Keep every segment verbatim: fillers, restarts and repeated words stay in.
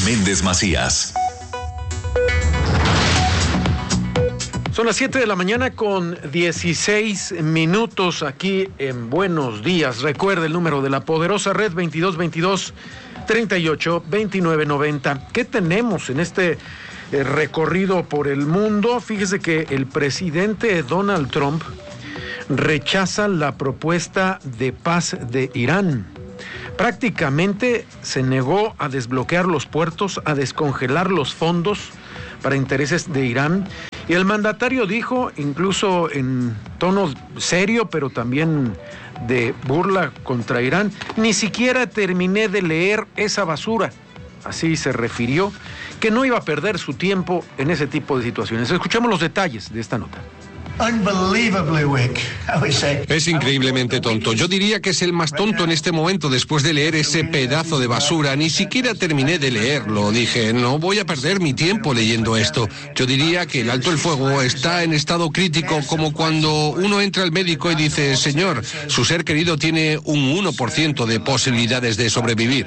Méndez Macías. Son las siete de la mañana con dieciséis minutos aquí en Buenos Días. Recuerde el número de la poderosa red veintidós veintidós treinta y ocho veintinueve noventa. ¿Qué tenemos en este eh, recorrido por el mundo? Fíjese que el presidente Donald Trump rechaza la propuesta de paz de Irán. Prácticamente se negó a desbloquear los puertos, a descongelar los fondos para intereses de Irán. Y el mandatario dijo, incluso en tono serio, pero también de burla contra Irán, ni siquiera terminé de leer esa basura. Así se refirió, que no iba a perder su tiempo en ese tipo de situaciones. Escuchemos los detalles de esta nota. Es increíblemente tonto. Yo diría que es el más tonto en este momento después de leer ese pedazo de basura. Ni siquiera terminé de leerlo. Dije, no voy a perder mi tiempo leyendo esto. Yo diría que el alto el fuego está en estado crítico, como cuando uno entra al médico y dice, señor, su ser querido tiene un uno por ciento de posibilidades de sobrevivir.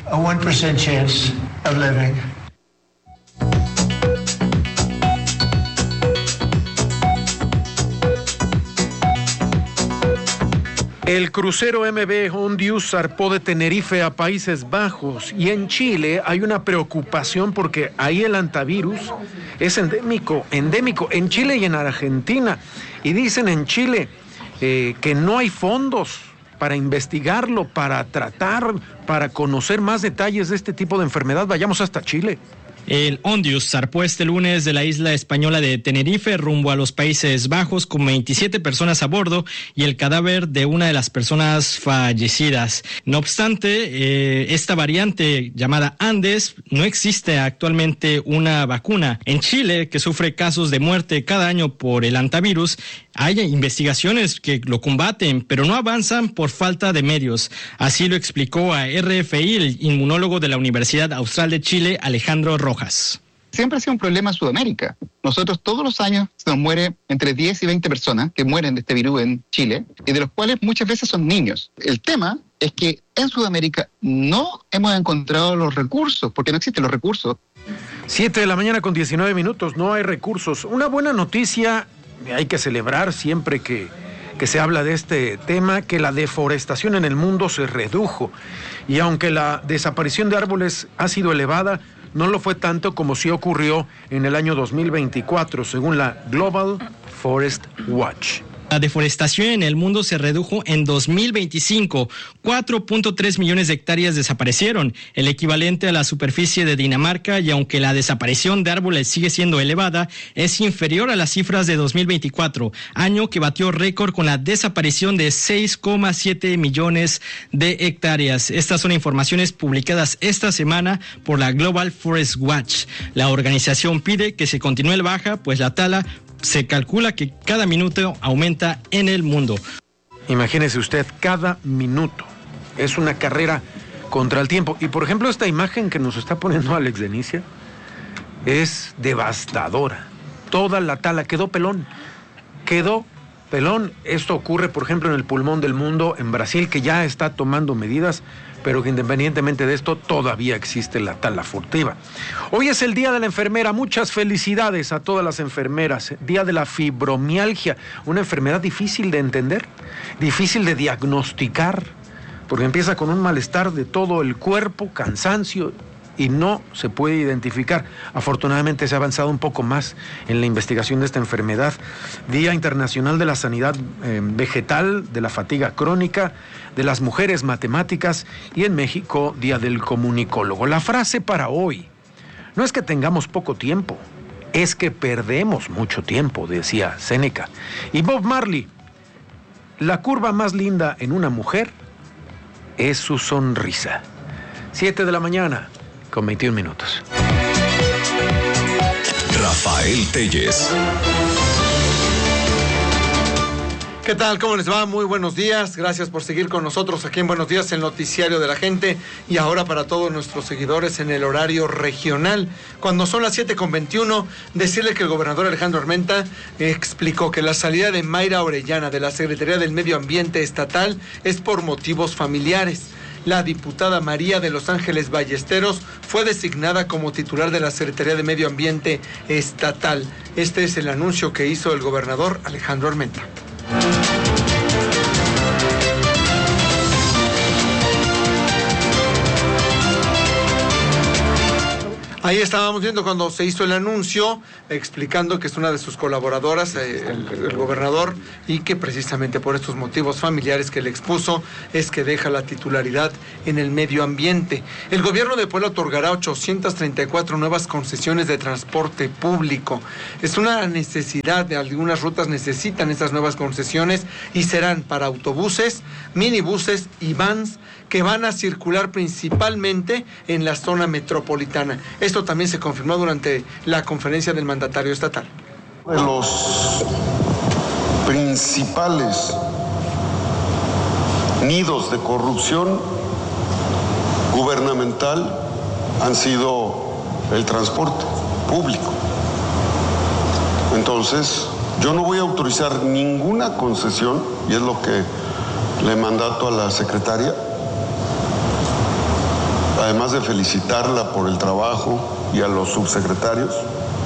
El crucero M V Hondius zarpó de Tenerife a Países Bajos y en Chile hay una preocupación porque ahí el hantavirus es endémico, endémico en Chile y en Argentina. Y dicen en Chile eh, que no hay fondos para investigarlo, para tratar, para conocer más detalles de este tipo de enfermedad. Vayamos hasta Chile. El Hondius zarpó este lunes de la isla española de Tenerife rumbo a los Países Bajos con veintisiete personas a bordo y el cadáver de una de las personas fallecidas. No obstante, eh, esta variante llamada Andes no existe actualmente una vacuna. En Chile, que sufre casos de muerte cada año por el hantavirus, hay investigaciones que lo combaten, pero no avanzan por falta de medios. Así lo explicó a R F I el inmunólogo de la Universidad Austral de Chile, Alejandro Rojas. Siempre ha sido un problema en Sudamérica. Nosotros todos los años se nos muere entre diez y veinte personas que mueren de este virus en Chile, y de los cuales muchas veces son niños. El tema es que en Sudamérica no hemos encontrado los recursos, porque no existen los recursos. siete de la mañana con diecinueve minutos, no hay recursos. Una buena noticia, hay que celebrar siempre que, que se habla de este tema, que la deforestación en el mundo se redujo. Y aunque la desaparición de árboles ha sido elevada, no lo fue tanto como sí ocurrió en el año dos mil veinticuatro, según la Global Forest Watch. La deforestación en el mundo se redujo en dos mil veinticinco. cuatro punto tres millones de hectáreas desaparecieron, el equivalente a la superficie de Dinamarca, y aunque la desaparición de árboles sigue siendo elevada, es inferior a las cifras de dos mil veinticuatro, año que batió récord con la desaparición de seis coma siete millones de hectáreas. Estas son informaciones publicadas esta semana por la Global Forest Watch. La organización pide que se continúe la baja, pues la tala se calcula que cada minuto aumenta en el mundo. Imagínese usted, cada minuto. Es una carrera contra el tiempo. Y por ejemplo, esta imagen que nos está poniendo Alex Denicia es devastadora. Toda la tala quedó pelón. Quedó pelón. Esto ocurre, por ejemplo, en el pulmón del mundo, en Brasil, que ya está tomando medidas, pero que independientemente de esto todavía existe la tala furtiva. Hoy es el Día de la Enfermera, muchas felicidades a todas las enfermeras. Día de la fibromialgia, una enfermedad difícil de entender, difícil de diagnosticar, porque empieza con un malestar de todo el cuerpo, cansancio, y no se puede identificar. Afortunadamente se ha avanzado un poco más en la investigación de esta enfermedad. Día Internacional de la Sanidad eh, Vegetal, de la Fatiga Crónica, de las Mujeres Matemáticas, y en México, Día del Comunicólogo. La frase para hoy: no es que tengamos poco tiempo, es que perdemos mucho tiempo, decía Séneca. Y Bob Marley: la curva más linda en una mujer es su sonrisa. Siete de la mañana con veintiún minutos. Rafael Telles. ¿Qué tal? ¿Cómo les va? Muy buenos días. Gracias por seguir con nosotros aquí en Buenos Días, el noticiario de la gente. Y ahora para todos nuestros seguidores en el horario regional, cuando son las siete con veintiuno, decirle que el gobernador Alejandro Armenta explicó que la salida de Mayra Orellana de la Secretaría del Medio Ambiente Estatal es por motivos familiares, La diputada María de Los Ángeles Ballesteros fue designada como titular de la Secretaría de Medio Ambiente Estatal. Este es el anuncio que hizo el gobernador Alejandro Armenta. Ahí estábamos viendo cuando se hizo el anuncio, explicando que es una de sus colaboradoras, eh, el, el gobernador, y que precisamente por estos motivos familiares que le expuso es que deja la titularidad en el medio ambiente. El gobierno de Puebla otorgará ochocientas treinta y cuatro nuevas concesiones de transporte público. Es una necesidad, de algunas rutas necesitan estas nuevas concesiones y serán para autobuses, minibuses y vans que van a circular principalmente en la zona metropolitana. Esto también se confirmó durante la conferencia del mandatario estatal. De los principales nidos de corrupción gubernamental han sido el transporte público. Entonces, yo no voy a autorizar ninguna concesión, y es lo que le mandato a la secretaria, además de felicitarla por el trabajo y a los subsecretarios.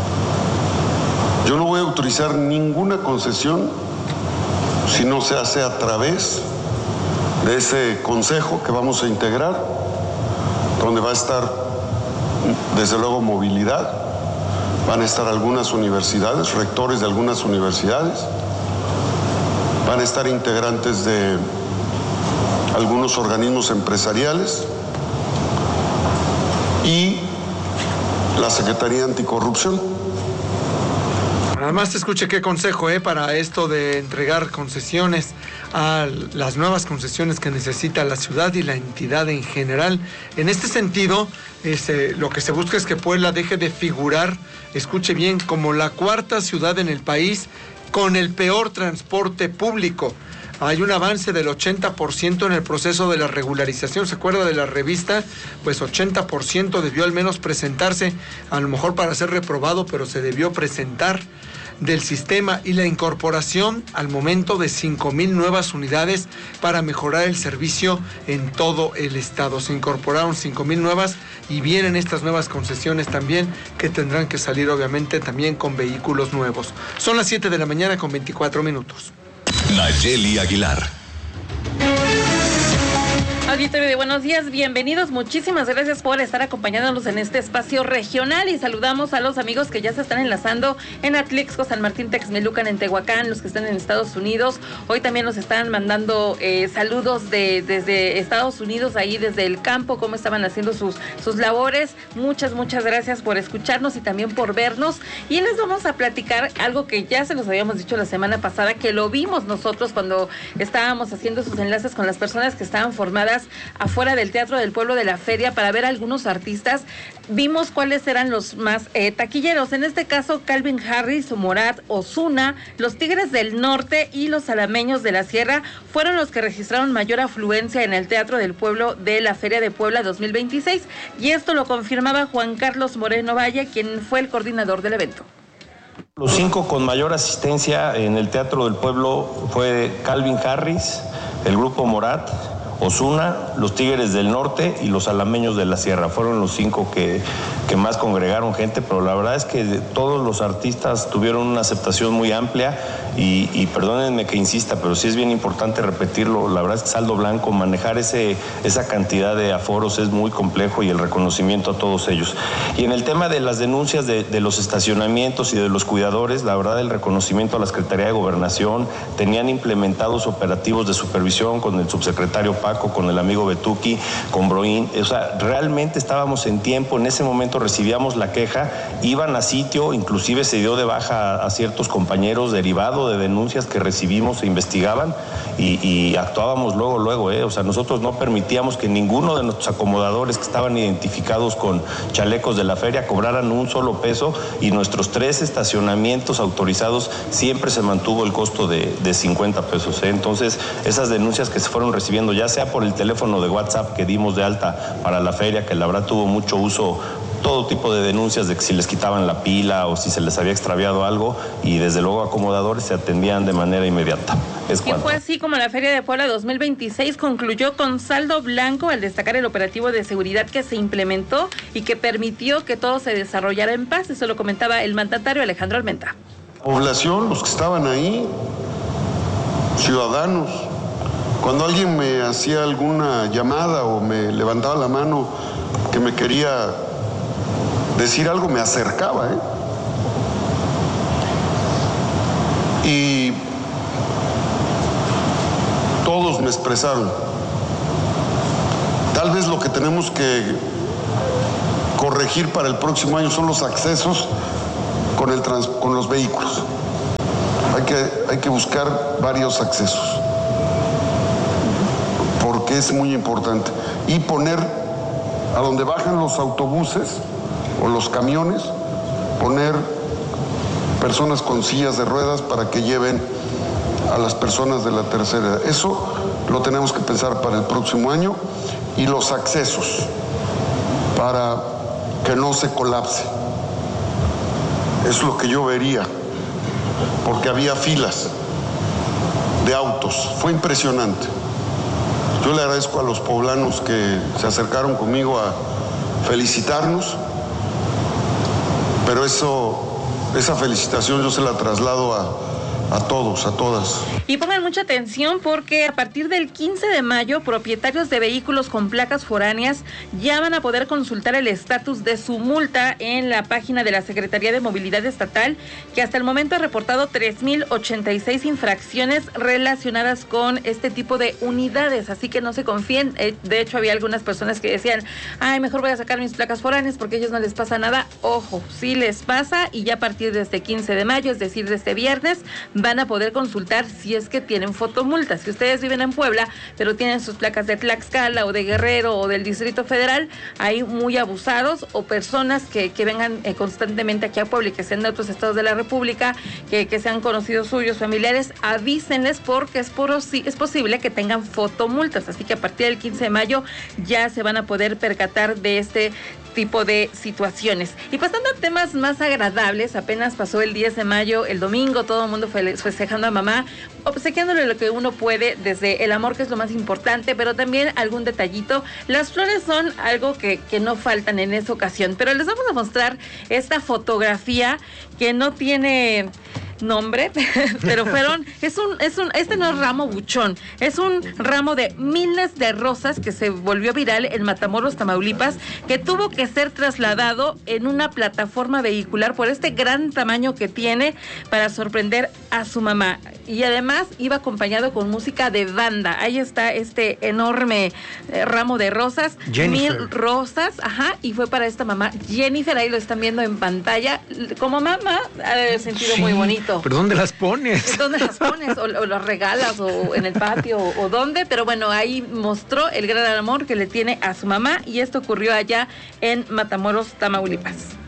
Yo no voy a autorizar ninguna concesión si no se hace a través de ese consejo que vamos a integrar, donde va a estar, desde luego, movilidad, van a estar algunas universidades, rectores de algunas universidades, van a estar integrantes de algunos organismos empresariales y la Secretaría Anticorrupción. Además, escuche qué consejo eh, para esto de entregar concesiones a las nuevas concesiones que necesita la ciudad y la entidad en general. En este sentido, este, lo que se busca es que Puebla deje de figurar, escuche bien, como la cuarta ciudad en el país con el peor transporte público. Hay un avance del ochenta por ciento en el proceso de la regularización. ¿Se acuerda de la revista? Pues ochenta por ciento debió al menos presentarse, a lo mejor para ser reprobado, pero se debió presentar del sistema, y la incorporación al momento de cinco mil nuevas unidades para mejorar el servicio en todo el estado. Se incorporaron cinco mil nuevas y vienen estas nuevas concesiones también, que tendrán que salir obviamente también con vehículos nuevos. Son las siete de la mañana con veinticuatro minutos. Nayeli Aguilar. Auditorio de Buenos Días, bienvenidos, muchísimas gracias por estar acompañándonos en este espacio regional, y saludamos a los amigos que ya se están enlazando en Atlixco, San Martín, Texmelucan, en Tehuacán, los que están en Estados Unidos. Hoy también nos están mandando eh, saludos de, desde Estados Unidos, ahí desde el campo, cómo estaban haciendo sus, sus labores. Muchas, muchas gracias por escucharnos y también por vernos. Y les vamos a platicar algo que ya se los habíamos dicho la semana pasada, que lo vimos nosotros cuando estábamos haciendo sus enlaces con las personas que estaban formadas afuera del Teatro del Pueblo de la Feria para ver a algunos artistas. Vimos cuáles eran los más eh, taquilleros. En este caso, Calvin Harris, Morat, Ozuna, los Tigres del Norte y los Alameños de la Sierra fueron los que registraron mayor afluencia en el Teatro del Pueblo de la Feria de Puebla dos mil veintiséis. Y esto lo confirmaba Juan Carlos Moreno Valle, quien fue el coordinador del evento. Los cinco con mayor asistencia en el Teatro del Pueblo fue Calvin Harris, el grupo Morat, Ozuna, los Tigres del Norte y los Alameños de la Sierra. Fueron los cinco que, que más congregaron gente, pero la verdad es que todos los artistas tuvieron una aceptación muy amplia y, y perdónenme que insista, pero sí es bien importante repetirlo. La verdad es que saldo blanco, manejar ese, esa cantidad de aforos es muy complejo, y el reconocimiento a todos ellos. Y en el tema de las denuncias de, de los estacionamientos y de los cuidadores, la verdad el reconocimiento a la Secretaría de Gobernación, tenían implementados operativos de supervisión con el subsecretario Paco, con el amigo Betuki, con Broín. O sea, realmente estábamos en tiempo. En ese momento recibíamos la queja, iban a sitio, inclusive se dio de baja a ciertos compañeros derivado de denuncias que recibimos e investigaban, y, y actuábamos luego, luego, ¿eh? O sea, nosotros no permitíamos que ninguno de nuestros acomodadores que estaban identificados con chalecos de la feria cobraran un solo peso, y nuestros tres estacionamientos autorizados siempre se mantuvo el costo de, de cincuenta pesos, ¿eh? Entonces, esas denuncias que se fueron recibiendo ya se sea por el teléfono de WhatsApp que dimos de alta para la feria, que la verdad tuvo mucho uso, todo tipo de denuncias de que si les quitaban la pila o si se les había extraviado algo, y desde luego acomodadores se atendían de manera inmediata. Es y fue así como la Feria de Puebla dos mil veintiséis concluyó con saldo blanco al destacar el operativo de seguridad que se implementó y que permitió que todo se desarrollara en paz. Eso lo comentaba el mandatario Alejandro Armenta. Población, los que estaban ahí, ciudadanos, cuando alguien me hacía alguna llamada o me levantaba la mano que me quería decir algo, me acercaba, ¿eh? Y todos me expresaron. Tal vez lo que tenemos que corregir para el próximo año son los accesos con, el trans, con los vehículos. Hay que, hay que buscar varios accesos, porque es muy importante. Y poner a donde bajan los autobuses o los camiones, poner personas con sillas de ruedas para que lleven a las personas de la tercera edad. Eso lo tenemos que pensar para el próximo año, y los accesos para que no se colapse. Es lo que yo vería, porque había filas de autos. Fue impresionante. Yo le agradezco a los poblanos que se acercaron conmigo a felicitarnos, pero eso, esa felicitación yo se la traslado a A todos, a todas. Y pongan mucha atención porque a partir del quince de mayo, propietarios de vehículos con placas foráneas ya van a poder consultar el estatus de su multa en la página de la Secretaría de Movilidad Estatal, que hasta el momento ha reportado tres mil ochenta y seis infracciones relacionadas con este tipo de unidades, así que no se confíen. De hecho, había algunas personas que decían, ay, mejor voy a sacar mis placas foráneas porque a ellos no les pasa nada. Ojo, sí les pasa, y ya a partir de este quince de mayo, es decir, de este viernes, van a poder consultar si es que tienen fotomultas. Si ustedes viven en Puebla, pero tienen sus placas de Tlaxcala o de Guerrero o del Distrito Federal, hay muy abusados o personas que, que vengan eh, constantemente aquí a Puebla y que sean de otros estados de la República, que, que sean conocidos suyos, familiares, avísenles porque es, por, es posible que tengan fotomultas. Así que a partir del quince de mayo ya se van a poder percatar de este tipo de situaciones. Y pasando a temas más agradables, apenas pasó el diez de mayo, el domingo, todo el mundo festejando a mamá, obsequiándole lo que uno puede, desde el amor, que es lo más importante, pero también algún detallito. Las flores son algo que, que no faltan en esa ocasión, pero les vamos a mostrar esta fotografía que no tiene nombre, pero fueron, es un, es un, este no es ramo buchón, es un ramo de miles de rosas que se volvió viral en Matamoros, Tamaulipas, que tuvo que ser trasladado en una plataforma vehicular por este gran tamaño que tiene para sorprender a su mamá. Y además iba acompañado con música de banda. Ahí está este enorme eh, ramo de rosas, Jennifer. mil rosas, ajá, y fue para esta mamá Jennifer. Ahí lo están viendo en pantalla. Como mamá ha de haber sentido sí, muy bonito. ¿Pero dónde las pones? ¿Dónde las pones? O, o las regalas, o en el patio, o, o dónde. Pero bueno, ahí mostró el gran amor que le tiene a su mamá, y esto ocurrió allá en Matamoros, Tamaulipas.